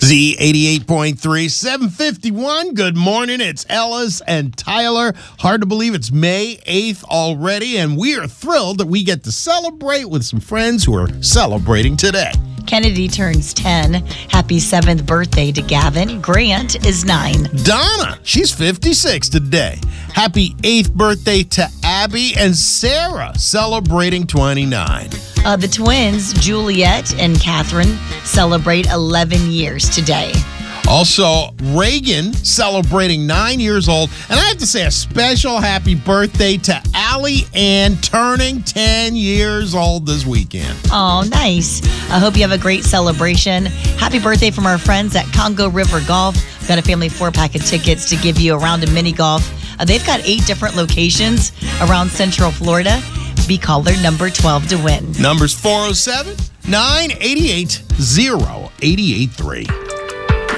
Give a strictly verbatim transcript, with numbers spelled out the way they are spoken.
Z eighty-eight point three, seven fifty-one. Good morning. It's Ellis and Tyler. Hard to believe it's May eighth already, and we are thrilled that we get to celebrate with some friends who are celebrating today. Kennedy turns ten. Happy seventh birthday to Gavin. Grant is nine. Donna, she's fifty-six today. Happy eighth birthday to Abby and Sarah, celebrating twenty-nine. Uh, the twins, Juliet and Catherine, celebrate eleven years today. Also, Reagan celebrating nine years old. And I have to say a special happy birthday to Allie Ann, turning ten years old this weekend. Oh, nice. I hope you have a great celebration. Happy birthday from our friends at Congo River Golf. We've got a family four-pack of tickets to give you a round of mini golf. Uh, they've got eight different locations around Central Florida. Be caller number twelve to win. Numbers four oh seven, nine eight eight, oh eight eight three.